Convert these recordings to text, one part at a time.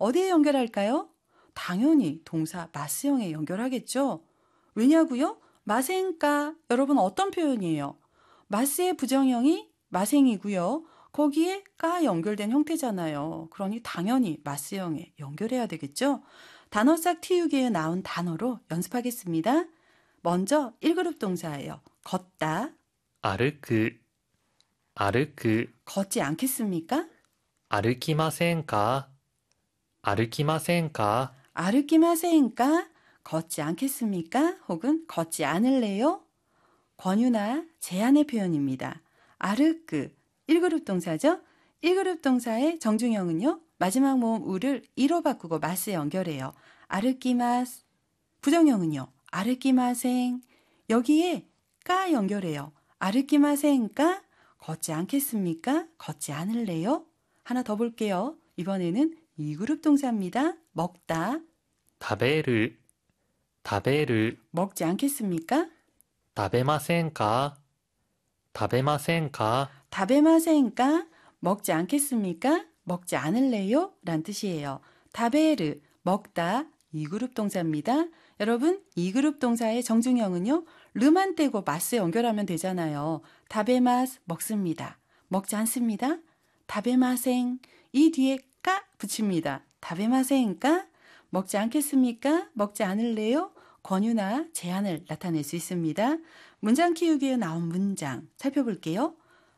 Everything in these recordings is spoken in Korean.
어디에 연결할까요? 당연히 동사 마스형에 연결하겠죠. 왜냐고요? 마생까 여러분 어떤 표현이에요? 마스의 부정형이 마생이고요. 거기에 까 연결된 형태잖아요. 그러니 당연히 마스형에 연결해야 되겠죠. 단어 싹 틔우기에 나온 단어로 연습하겠습니다. 먼저 1그룹 동사예요. 걷다. 歩く、歩く、 걷지 않겠습니까? 歩きませんか歩きませんか 아르키마세인까? 걷지 않겠습니까? 혹은 걷지 않을래요? 권유나 제안의 표현입니다. 아르크 1그룹 동사죠. 1그룹 동사의 정중형은요. 마지막 모음 우를 이로 바꾸고 마스 연결해요. 아르키마스. 부정형은요. 아르키마생. 여기에 까 연결해요. 아르키마생까? 걷지 않겠습니까? 걷지 않을래요? 하나 더 볼게요. 이번에는 2그룹 동사입니다. 먹다. 食べる、食べる、 먹지 않겠습니까? 食べませんか食べませんか 다베마세인까? 먹지 않겠습니까? 먹지 않을래요? 란 뜻이에요. 다베르, 먹다, 2그룹 동사입니다. 여러분, 2그룹 동사의 정중형은요. 르만 떼고 마스 연결하면 되잖아요. 다베마스, 먹습니다. 먹지 않습니다. 다베마생, 이 뒤에 까 붙입니다. 다베마생까? 먹지 않겠습니까? 먹지 않을래요? 권유나 제안을 나타낼 수 있습니다. 문장 키우기에 나온 문장 살펴볼게요.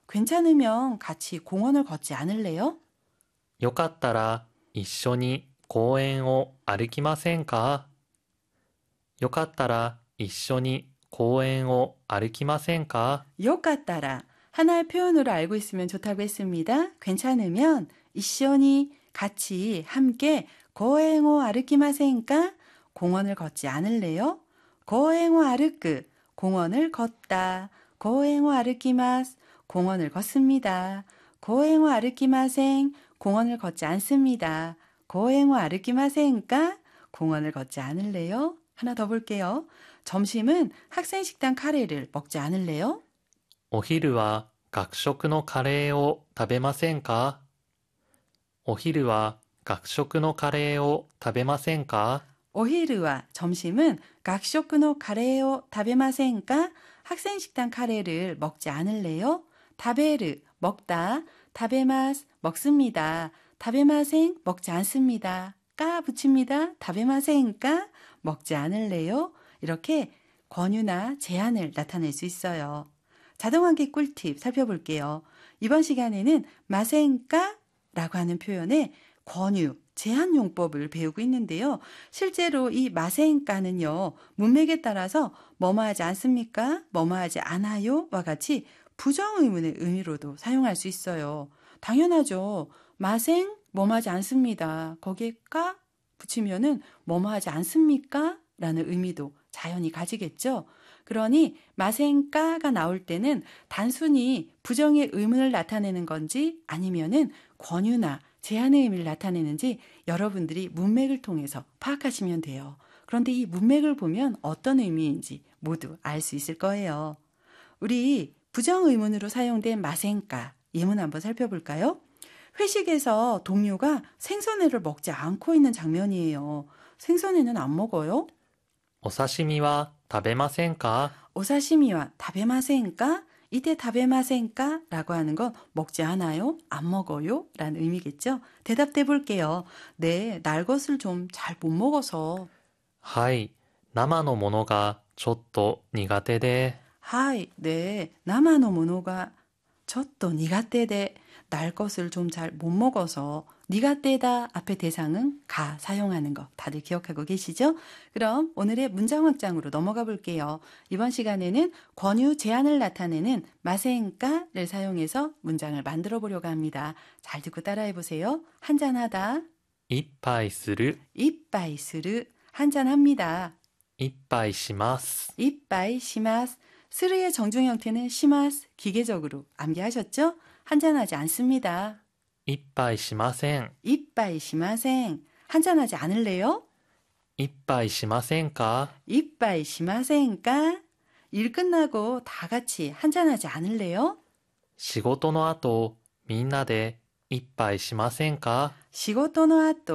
괜찮으면 같이 공원을 걷지 않을래요? よかったら一緒に公園を歩きませんかよかったら一緒に公園を歩きませんか 요까따라 하나의 표현으로 알고 있으면 좋다고 했습니다. 괜찮으면 이쇼니 같이 함께 고행오 아르키마세인까? 공원을 걷지 않을래요? 고행오 아르크 공원을 걷다. 고행오 아르키마스 공원을 걷습니다. 고행오 아르키마생 공원을 걷지 않습니다. 고행오 아르키마생까? 공원을 걷지 않을래요? 하나 더 볼게요. 점심은 학생식당 카레를 먹지 않을래요? お昼は学食のカレーを食べませんかお昼は学食のカレーを食べませんか 오히르와 점심은 각쇼크노 카레오 다베마센까? 학생식당 카레를 먹지 않을래요? 다베르 먹다, 다베마스 먹습니다. 다베마생 먹지 않습니다. 까 붙입니다. 다베마센까? 먹지 않을래요? 이렇게 권유나 제안을 나타낼 수 있어요. 자동환기 꿀팁 살펴볼게요. 이번 시간에는 마센까? 라고 하는 표현에 권유, 제한 용법을 배우고 있는데요. 실제로 이 마센까는요. 문맥에 따라서 뭐뭐하지 않습니까? 뭐뭐하지 않아요? 와 같이 부정의문의 의미로도 사용할 수 있어요. 당연하죠. 마생 뭐뭐하지 않습니다. 거기에 까 붙이면은 뭐뭐하지 않습니까? 라는 의미도 자연히 가지겠죠. 그러니 마생까가 나올 때는 단순히 부정의 의문을 나타내는 건지 아니면은 권유나 제한의 의미를 나타내는지 여러분들이 문맥을 통해서 파악하시면 돼요. 그런데 이 문맥을 보면 어떤 의미인지 모두 알 수 있을 거예요. 우리 부정의문으로 사용된 마생까 예문 한번 살펴볼까요? 회식에서 동료가 생선회를 먹지 않고 있는 장면이에요. 생선회는 안 먹어요? お刺身は食べませんか 오사시미와 다베마센까? 이때 다베마센까? 라고 하는 건 먹지 않아요? 안 먹어요? 라는 의미겠죠? 대답해 볼게요. 네, 날 것을 좀 잘 못 먹어서. はい、生のものがちょっと苦手で。 하이, 네, 나마노 모노가 저또 니가떼데 날 것을 좀 잘 못 먹어서 니가떼다 앞에 대상은 가 사용하는 거 다들 기억하고 계시죠? 그럼 오늘의 문장 확장으로 넘어가 볼게요. 이번 시간에는 권유 제안을 나타내는 마세인까를 사용해서 문장을 만들어 보려고 합니다. 잘 듣고 따라해 보세요. 한잔하다, 一杯する、 이빠이스르 한잔합니다. 一杯します。 이빠이 시마스 스르의 정중 형태는 시마스 기계적으로 암기하셨죠? 한잔하지 않습니다. 一杯しません。 이빠이 시마생 한잔하지 않을래요? 一杯しませんか 이빠이 시마생까? 일 끝나고 다 같이 한잔하지 않을래요? 仕事の後、みんなで一杯しませんか 시고토노 아또